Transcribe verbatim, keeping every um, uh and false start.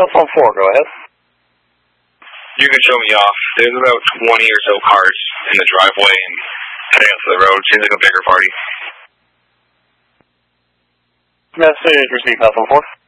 Cell phone four, go ahead. You can show me off. There's about twenty or so cars in the driveway and heading out to the road. Seems like a bigger party. Message received, Cell phone four.